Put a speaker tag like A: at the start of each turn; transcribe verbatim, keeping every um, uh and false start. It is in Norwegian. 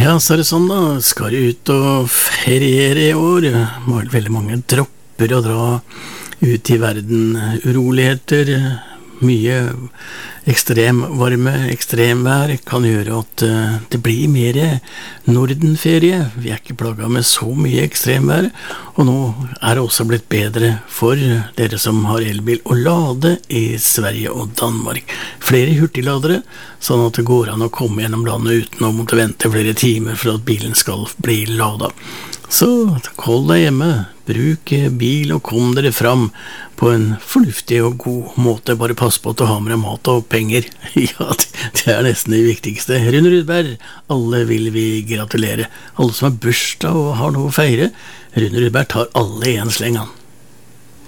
A: Ja, så er det sånn da, skal du ut og feriere i år, må veldig mange dropper å dra ut i verden, uroligheter, mye ekstrem varme, ekstremvær kan gjøre at uh, det blir mer Nordenferie. Vi er ikke plaget med så mye ekstremvær, og nå er det også blitt bedre for dere som har elbil å lade i Sverige og Danmark. Flere hurtigladere, sånn at det går an å komme gjennom landet uten å måtte vente flere timer for at bilen skal bli ladet. Så hold deg hjemme, bruk bil og kom dere fram på en fornuftig og god måte. Bare pass på at du har med deg mat og penger. Ja, det er nesten det viktigste. Rune Rudberg, alle vil vi gratulere. Alle som har bursdag og har noe å feire. Rune Rudberg tar alle i en sleng, han.